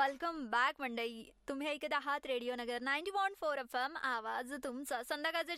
Welcome back मंडळी. तुम्ही ऐकत आहात रेडिओ नगर 90.4 FM. आवाज तुमचा. संध्याकाळचे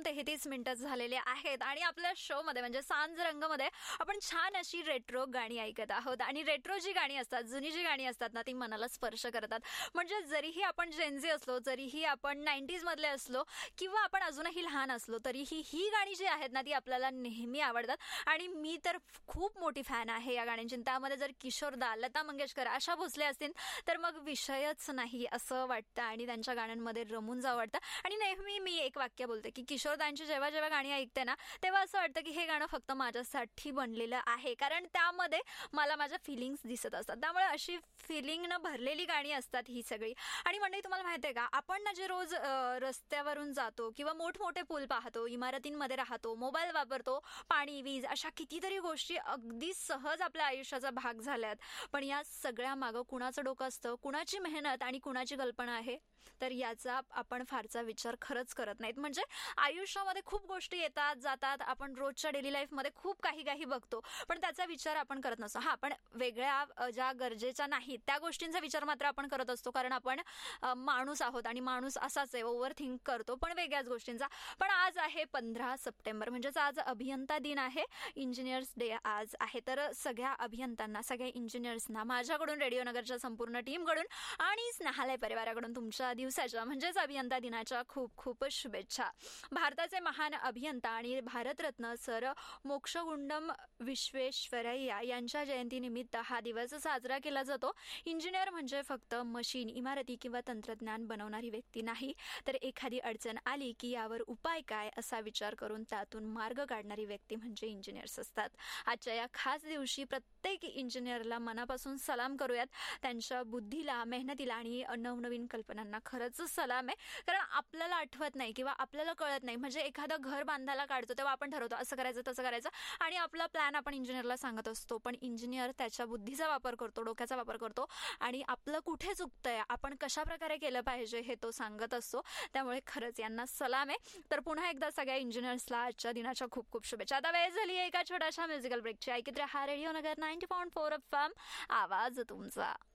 4:33 झालेले आहेत आणि आपल्या शो मध्ये म्हणजे सांज रंगमध्ये आपण छान अशी रेट्रो गाणी ऐकत आहोत. आणि रेट्रो जी गाणी असतात, जुनी जी गाणी असतात ना, ती मनाला स्पर्श करतात. म्हणजे जरीही आपण जेनझी असलो, जरीही आपण 90s मधले असलो किंवा आपण अजूनही लहान असलो, तरीही ही गाणी जी आहेत ना, ती आपल्याला नेहमी आवडतात. आणि मी तर खूप मोठी फॅन आहे या गाण्यांची. त्यामध्ये जर किशोरदा, लता मंगेशकर, आशा भोसले असतील तर मग विषयच नाही असं वाटतं आणि त्यांच्या गाण्यांमध्ये रमून जावं वाटतं. आणि नेहमी मी एक वाक्य बोलते की किशोरदांची जेव्हा जेव्हा गाणी ऐकते ना, तेव्हा असं वाटतं की हे गाणं फक्त माझ्यासाठी बनलेलं आहे, कारण त्यामध्ये मला माझ्या फिलिंग्स दिसत असतात. त्यामुळे अशी फिलिंगनं भरलेली गाणी असतात ही सगळी. आणि मंडळी, तुम्हाला माहिती आहे का, आपण ना जे रोज रस्त्यावरून जातो किंवा मोठमोठे पूल पाहतो, इमारतींमध्ये राहतो, मोबाईल वापरतो, पाणी, वीज अशा कितीतरी गोष्टी अगदी सहज आपल्या आयुष्याचा भाग झाल्यात. पण या सगळ्या मागं कुणाचं डोकं असतं, कुणाची मेहनत आणि कुणाची कल्पना आहे, तर याचा आपण फारसा विचार खरंच करत नाहीत. म्हणजे आयुष्यामध्ये खूप गोष्टी येतात जातात, आपण रोजच्या डेली लाईफमध्ये खूप काही काही बघतो, पण त्याचा विचार आपण करत नसतो. हा, पण वेगळ्या ज्या गरजेच्या नाहीत त्या गोष्टींचा विचार मात्र आपण करत असतो, कारण आपण माणूस आहोत आणि माणूस असाच आहे, ओव्हर थिंक करतो, पण वेगळ्याच गोष्टींचा. पण आज आहे 15 सप्टेंबर, म्हणजेच आज अभियंता दिन आहे, इंजिनियर्स डे आज आहे. तर सगळ्या अभियंत्यांना, सगळ्या इंजिनियर्सना माझ्याकडून, रेडिओ नगरच्या संपूर्ण टीमकडून आणि स्नेहालय परिवाराकडून तुमच्या दिवसाच्या म्हणजेच अभियंता दिनाच्या खूप खूप शुभेच्छा. भारताचे महान अभियंता आणि भारतरत्न सर मोक्षगुंडम विश्वेश्वरय्या यांच्या जयंतीनिमित्त हा दिवस साजरा केला जातो. इंजिनियर म्हणजे फक्त मशीन, इमारती किंवा तंत्रज्ञान बनवणारी व्यक्ती नाही, तर एखादी अडचण आली की यावर उपाय काय असा विचार करून त्यातून मार्ग काढणारी व्यक्ती म्हणजे इंजिनियर्स असतात. आजच्या या खास दिवशी प्रत्येक इंजिनियरला मनापासून सलाम करूयात. त्यांच्या बुद्धीला, मेहनतीला आणि नवनवीन कल्पनांना खरंच सलाम आहे. कारण आपल्याला आठवत नाही किंवा आपल्याला कळत नाही, म्हणजे एखादं घर बांधायला काढतो तेव्हा आपण ठरवतो असं करायचं तसं करायचं आणि आपला प्लॅन आपण इंजिनियरला सांगत असतो, पण इंजिनियर त्याच्या बुद्धीचा वापर करतो, डोक्याचा वापर करतो आणि आपलं कुठे चुकतंय, आपण कशा प्रकारे केलं पाहिजे हे तो सांगत असतो. त्यामुळे खरंच यांना सलाम आहे. तर पुन्हा एकदा सगळ्या इंजिनियर्सला आजच्या दिनाच्या खूप खूप शुभेच्छा. आता वेळ झाली एका छोट्याशा म्युझिकल ब्रेकची. ऐकत रहा रेडिओ नगर 90.4 FM. आवाज तुमचा.